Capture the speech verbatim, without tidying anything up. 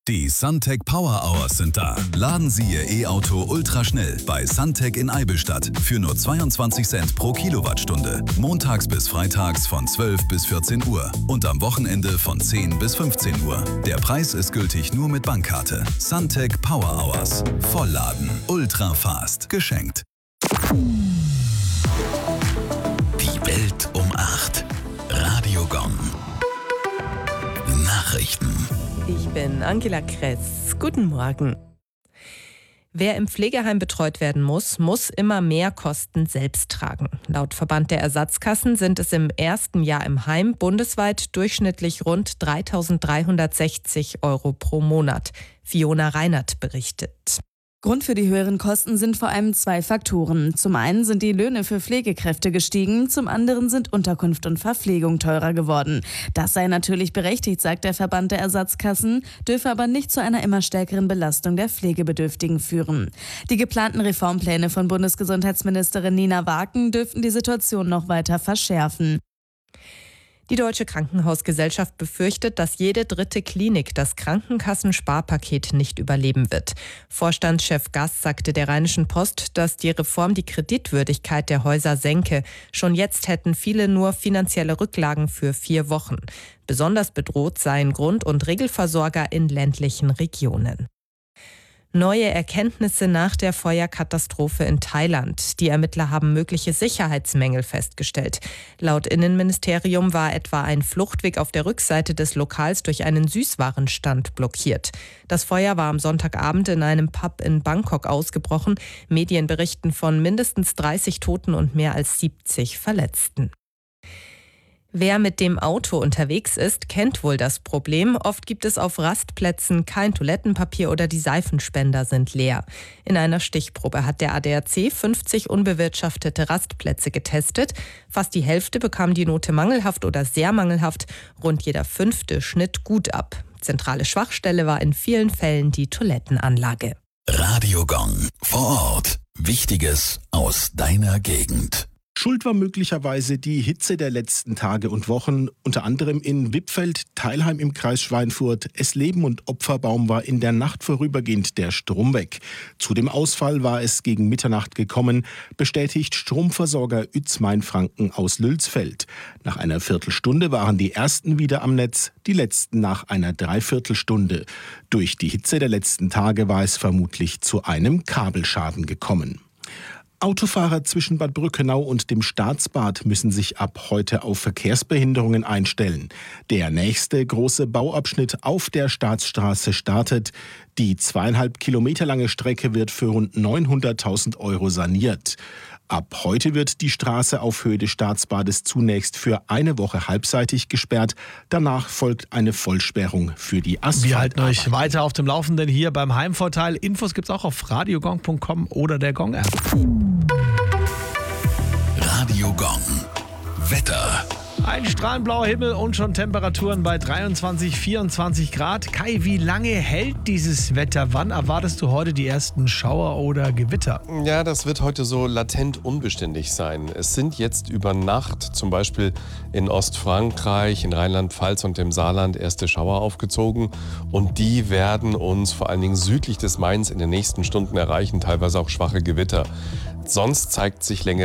Die Suntec Power Hours sind da. Laden Sie Ihr E-Auto ultraschnell bei Suntec in Eibelstadt für nur zweiundzwanzig Cent pro Kilowattstunde. Montags bis freitags von zwölf bis vierzehn Uhr und am Wochenende von zehn bis fünfzehn Uhr. Der Preis ist gültig nur mit Bankkarte. Suntec Power Hours. Vollladen. Ultra fast. Geschenkt. Die Welt um acht. Radio Gong. Nachrichten. Ich bin Angela Kress. Guten Morgen. Wer im Pflegeheim betreut werden muss, muss immer mehr Kosten selbst tragen. Laut Verband der Ersatzkassen sind es im ersten Jahr im Heim bundesweit durchschnittlich rund dreitausenddreihundertsechzig Euro pro Monat. Fiona Reinert berichtet. Grund für die höheren Kosten sind vor allem zwei Faktoren. Zum einen sind die Löhne für Pflegekräfte gestiegen, zum anderen sind Unterkunft und Verpflegung teurer geworden. Das sei natürlich berechtigt, sagt der Verband der Ersatzkassen, dürfe aber nicht zu einer immer stärkeren Belastung der Pflegebedürftigen führen. Die geplanten Reformpläne von Bundesgesundheitsministerin Nina Waken dürften die Situation noch weiter verschärfen. Die Deutsche Krankenhausgesellschaft befürchtet, dass jede dritte Klinik das Krankenkassensparpaket nicht überleben wird. Vorstandschef Gass sagte der Rheinischen Post, dass die Reform die Kreditwürdigkeit der Häuser senke. Schon jetzt hätten viele nur finanzielle Rücklagen für vier Wochen. Besonders bedroht seien Grund- und Regelversorger in ländlichen Regionen. Neue Erkenntnisse nach der Feuerkatastrophe in Thailand. Die Ermittler haben mögliche Sicherheitsmängel festgestellt. Laut Innenministerium war etwa ein Fluchtweg auf der Rückseite des Lokals durch einen Süßwarenstand blockiert. Das Feuer war am Sonntagabend in einem Pub in Bangkok ausgebrochen. Medien berichten von mindestens dreißig Toten und mehr als siebzig Verletzten. Wer mit dem Auto unterwegs ist, kennt wohl das Problem. Oft gibt es auf Rastplätzen kein Toilettenpapier oder die Seifenspender sind leer. In einer Stichprobe hat der A D A C fünfzig unbewirtschaftete Rastplätze getestet. Fast die Hälfte bekam die Note mangelhaft oder sehr mangelhaft. Rund jeder fünfte schnitt gut ab. Zentrale Schwachstelle war in vielen Fällen die Toilettenanlage. Radio Gong. Vor Ort. Wichtiges aus deiner Gegend. Schuld war möglicherweise die Hitze der letzten Tage und Wochen, unter anderem in Wippfeld, Teilheim im Kreis Schweinfurt, Esleben und Opferbaum war in der Nacht vorübergehend der Strom weg. Zu dem Ausfall war es gegen Mitternacht gekommen, bestätigt Stromversorger Uetz Mainfranken aus Lülsfeld. Nach einer Viertelstunde waren die ersten wieder am Netz, die letzten nach einer Dreiviertelstunde. Durch die Hitze der letzten Tage war es vermutlich zu einem Kabelschaden gekommen. Autofahrer zwischen Bad Brückenau und dem Staatsbad müssen sich ab heute auf Verkehrsbehinderungen einstellen. Der nächste große Bauabschnitt auf der Staatsstraße startet. Die zweieinhalb Kilometer lange Strecke wird für rund neunhunderttausend Euro saniert. Ab heute wird die Straße auf Höhe des Staatsbades zunächst für eine Woche halbseitig gesperrt. Danach folgt eine Vollsperrung für die Asphaltarbeit. Wir halten euch weiter auf dem Laufenden hier beim Heimvorteil. Infos gibt's auch auf radiogong punkt com oder der Gong-App. Radio Gong. Wetter. Ein strahlenblauer Himmel und schon Temperaturen bei dreiundzwanzig, vierundzwanzig Grad. Kai, wie lange hält dieses Wetter? Wann erwartest du heute die ersten Schauer oder Gewitter? Ja, das wird heute so latent unbeständig sein. Es sind jetzt über Nacht zum Beispiel in Ostfrankreich, in Rheinland-Pfalz und dem Saarland erste Schauer aufgezogen. Und die werden uns vor allen Dingen südlich des Mains in den nächsten Stunden erreichen, teilweise auch schwache Gewitter. Sonst zeigt sich längere